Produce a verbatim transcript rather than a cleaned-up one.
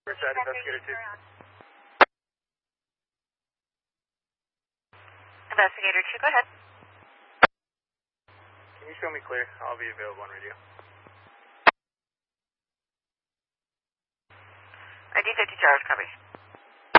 Riverside Investigator two. Investigator two, go ahead. Can you show me clear? I'll be available on radio. I D fifty Charles, copy.